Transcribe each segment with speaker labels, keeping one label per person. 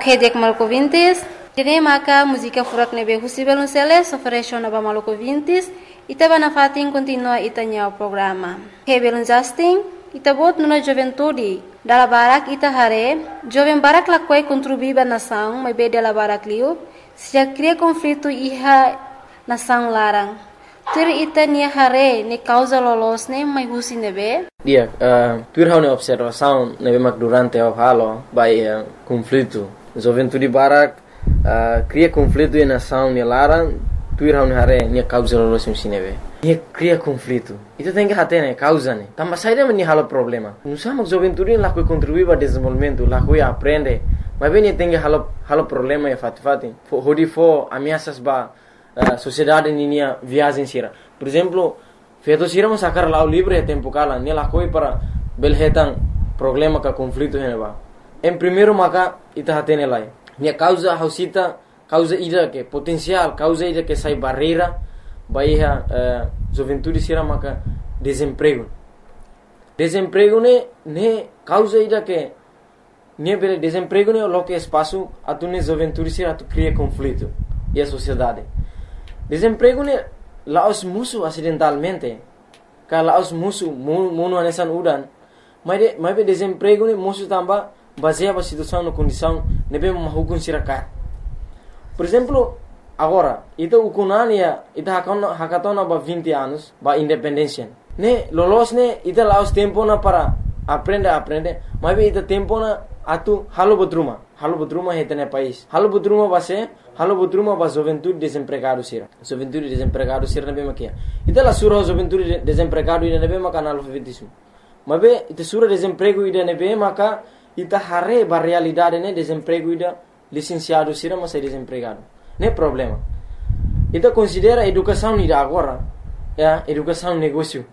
Speaker 1: Ok, dek malco vintis. Dine maka música furak nebe husibel nuseles oferecio naba malco vintis. Ita bana fatin continua itanya o programa. Hebelun Justin, ita bot nuna juventude. Dala barak ita hare, jovem barak lakwai contribuiba nação, mas be dala barak liu, se já cria conflito iha nação larang. Tur ita nia hare, ne causa lolos ne, mas husi nebe.
Speaker 2: Dia, tur hau ne observação nebe mak durante o halo, by conflito. Juventude barak cria conflito e nação ne larang, tur hau ne hare, nia causa lolos nebe. Nia cria conflito. Itu tem que hate ne causa ne. Tambah saída meni halo problema. Nusa mak juventude lá que contribui para desenvolvimento, lá que aprende. Mas bem tem que halo problema e fati. Hodi fo ameaças ba sociedade ninia viagem sira. Por exemplo, feito sira mas sacar lá o livre é tempo cala, ne lá coi para belhetan problema ka conflito ne ba. Em primeiro maka ita hate ne lai. Nia causa hausita, causa ida que potencial, causa ida que sai barreira. Bahia juventude sira maka desemprego. Desemprego ne causa ida que ne bele desemprego ne lo que espaço atune juventude sira tu cria conflito e a sociedade. Desemprego ne laos musu acidentalmente. Ka laos musu mono anesan udan. Mas be desemprego ne musu tamba baseia ba situação no condição ne be mahukun sira ka. Por exemplo, agora, ita ukunania, ita hakatona ba 20 anos, ba independência. Ne, lolos ne, ita laos tempo na para aprende, mas be ita tempo na atu halo botruma heta ne país. Halo botruma ba juventude desempregado sira. Juventude desempregado sira ne be makia. Ita la sura juventude desempregado ida ne be maka analfabetismo. Mas be ita sura desemprego ida ne be maka ita hare ba realidade ne desemprego ida licenciado sira mas é desempregado. Não é problema. Então considera a educação ida agora, educação negócio.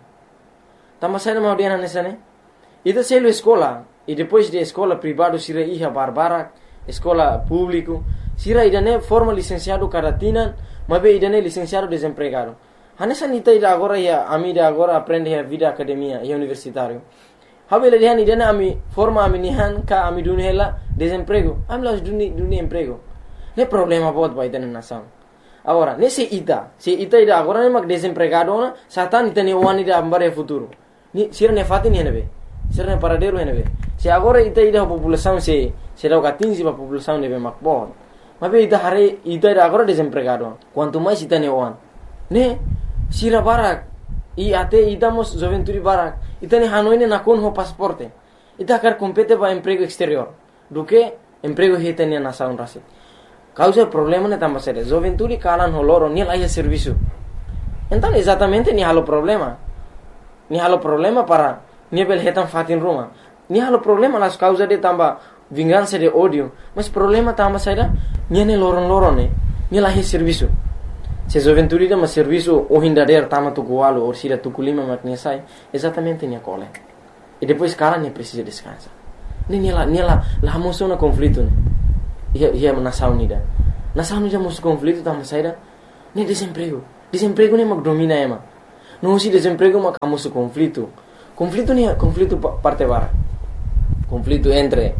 Speaker 2: Também sai uma audiência nessa, né? Então sai a escola e depois de escola privada sira iha barbara, escola público, sira ida né forma licenciado caratina, mas be ida né licenciado desempregado. Hanessa nita ida agora ia amida agora aprende a vida academia e universitário. Habela dihan ida né ami forma aminihan ka amidun hela desemprego. Amlas duni emprego. Não é problema pode vai ter na nação. Agora, nesse ida ida agora nem mag desempregado na, satan ita ne wani da ambare futuro. Ni sira ne fati ne nebe. Sira ne paradero ne nebe. Se agora ita ida população se dá 15 a população nebe mag bom. Mas be ida hare ida agora desempregado. Quanto mais ita ne wan. Ne sira barak e até idamos juventude barak. Ita ne hanoi ne nakon ho pasaporte. Ita quer compete para emprego exterior. Do que emprego hita ne nação rasit. Causa problema ne tambah sério. Juventude kalan holoro ni lá serviço. Então exatamente ni halo problema. Ni halo problema para ni bel hetan fatin Roma. Ni halo problema las causa de tambah vingança de ódio. Mas problema tambah sério ni ne loron ne. Ni lá serviço. Se juventude de mas serviço o hindader tama tu gualo ou sira tu kulima maknia sai. Exatamente ni cole. E depois kalan ni precisa descansar. Ni lá moço na conflito ne. Ia nação unida. Nação unida musu conflito tambah saída. Ne desemprego. Desemprego ne mag domina ema. Não se desemprego mag musu conflito. Conflito ne conflito parte bara. Conflito entre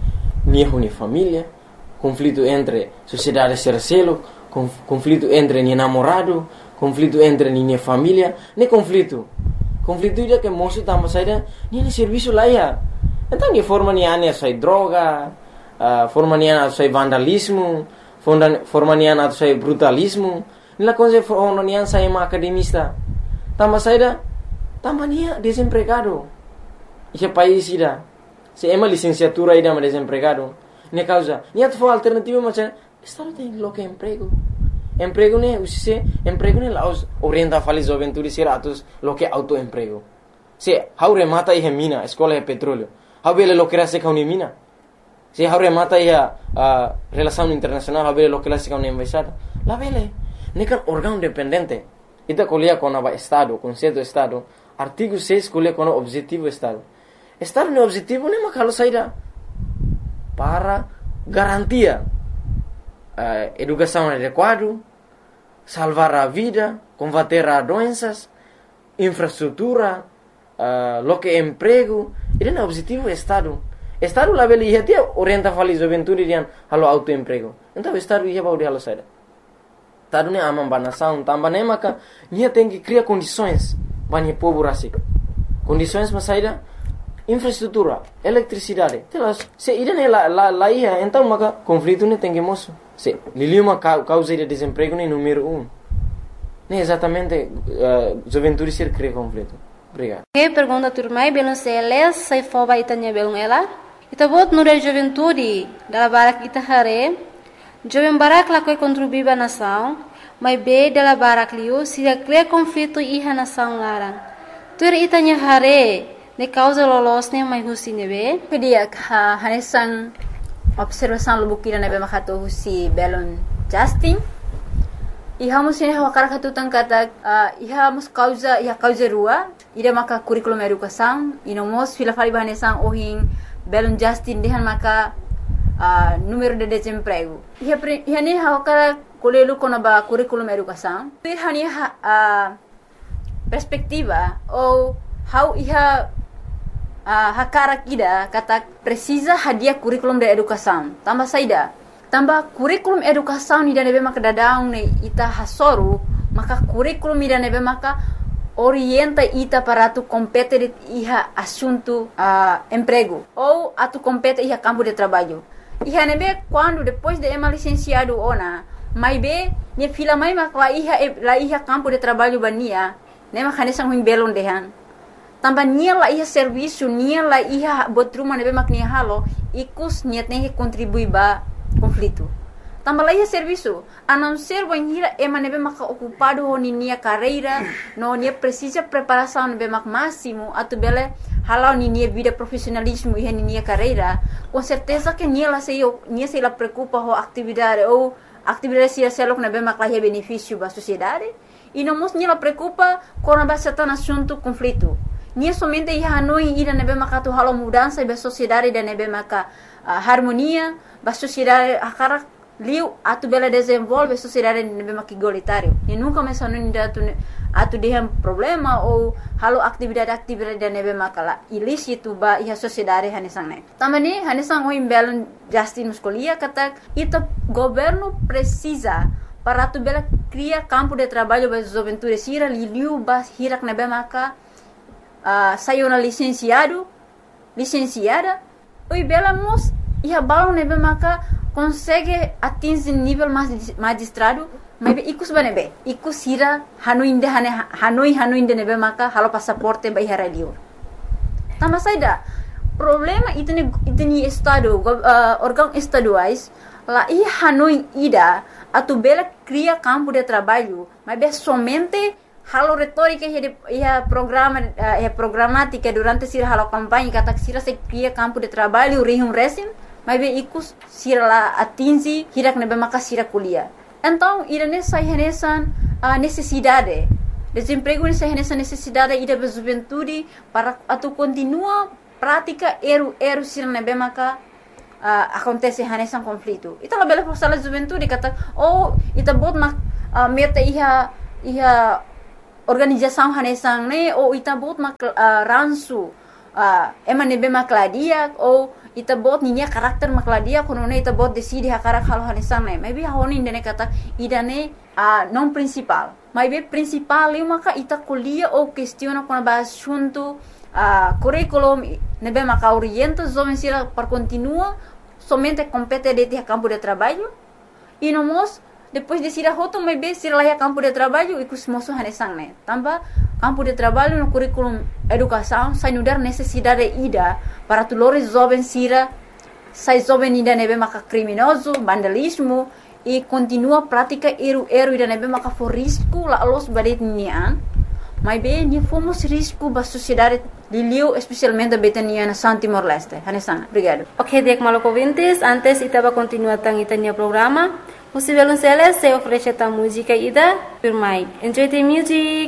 Speaker 2: ni família, conflito entre sociedade sercelo, conflito entre ni namorado, conflito entre ni família, ne conflito. Conflito ida que musu tambah saída ni serviço lá ia. Então ni forma ni ane sai droga. Forma nian atau sai vandalismo, forma nian atau sai brutalismo. Nila coisa forma nian sai ma academista. Tambah saída, tambah nia desempregado. Esse país ida, se ema licenciatura ida ma desempregado. Ne causa, nia tu alternativa macam, estado tem lo que emprego. Emprego ne usise, emprego ne laos orienta fali juventude siratus lo que autoemprego. Se haure mata ihe mina, escola é petróleo. Haubele lo que rase kauni mina. Se haure mata ia relação internacional habele lo que la sica universidade la vele nekan órgão independente ita colia com a estado conceito estado artigo 6 colia com objetivo estado no objetivo ne makalo saída para garantia educação adequada salvar a vida combater a doenças infraestrutura lo que emprego esse é o objetivo do estado. Estado lá beli ia dia orienta fali juventude dian halo autoemprego. Então estado ia bau de halo saida. Estado ne amam banação, tambah ne maka nia tem que criar condições bani povo rasik. Condições mas saida infraestrutura, eletricidade. Telas, se ida ne lá ia, então maka conflito ne tem que moço. Se liliu uma causa de desemprego ne número 1. Ne exatamente juventude ser cria conflito. Obrigado.
Speaker 1: Que pergunta turmai belum seles sai foba itanya belum ela. Ita bot nura juventude dala barak ita hare. Jovem barak la koi contribuir ba nação, mas be dala barak liu se cria conflito iha nação larang. Tur itanya hare ne causa lolos ne mai husi nebe.
Speaker 3: Kedia hanesan observação lubukira nebe makato husi belon Justin. Iha musin hawakara katutan kata iha mus causa rua ida maka curriculum educação inomos fila fali bahanesan ohin belon Justin dehan maka número de desemprego. Iha ni hawakara kolelu konaba curriculum educação. Iha ni perspectiva ou how iha hakara kida kata precisa hadiah curriculum de educação. Tambah saida. Tambah kurikulum educação ida nebe maka dadaung ne ita hasoru maka kurikulum ida nebe maka orienta ita para tu compete iha assunto emprego ou atu compete iha campo de trabalho. Iha nebe quando depois de ema licenciado ona mai be ne fila mai maka la iha campo de trabalho bania ne maka nesang huing belon dehan. Tambah nia la iha serviço nia la iha botruma nebe mak nia halo ikus niat ne contribui ba conflito. Tambah lagi serviço, a não ser banhira ema nebe maka ocupado honi nia carreira, no nia precisa preparação nebe mak máximo, atu bele halau ni nia vida profissionalismo e nia carreira, com certeza que nia se la preocupa ho atividade ou atividade se selok nebe mak lahi benefício ba sociedade, e não mos nia la preocupa com a certain assunto conflito. Nia somente ia hanoi ida nebe maka tu halau mudança ba sociedade da nebe maka harmonia ba sociedade akara liu atu bela desenvolve sociedade nebe maka igualitário e nunca mais hanoi atu dehem problema ou halau atividade da nebe maka la ilícito ba ia sociedade hanesang ne tamani hanesang o imbelon Justin muscolia kata ita governo precisa para tu bela cria campo de trabalho ba juventude sira liu ba hirak nebe maka saiu na licenciada oi bela mos ia balon nebe maka consegue atingir nível magistrado mas ikus banebe ikus hira hanoi inde nebe maka halo passaporte ba ihara liur tambah saida problema itni estado órgão estaduais lá i hanoi ida atu bela cria campo de trabalho mas somente halo retórica ia programática durante sira halo campanha kata sira se cria campo de trabalho rihum resim mas ikus sira la atingi hirak nebe maka sira kuliah. Então irane sai renesan necessidade desemprego ne sai renesan necessidade ida ba juventude para atu continua prática eru sira nebe maka acontece renesan conflito. Ita la bela forsala juventude kata ita bot mak meta iha organização hanesang ne ou ita bot mak ransu ema nebe makladia ou ita bot ninya karakter makladia kono ne ita bot decide hakarak halo hanesang ne maybe honi indene kata idane non principal maybe principal eu maka ita kuliah ou questiona kono ba assunto curriculum nebe maka orienta jovem sira para continua somente compete de campo de trabalho e nomos depois de sira hoto maybe sira lá campo de trabalho e kusmoso hanesang ne tambah campo de trabalho no curriculum educação sai nudar necessidade ida para tulores jovem sira sai jovem ida nebe maka criminoso vandalismo e continua prática eru ida nebe maka for risco la los badet nian mas bem ni fomos risco ba sociedade liliu especialmente betania na San Timor Leste hanesang obrigado.
Speaker 1: Ok, Diek Maloko Vintis, antes itaba continua tang itanya programa. Musivelun Seles se oferece ta música ida firmai. Enjoy the music.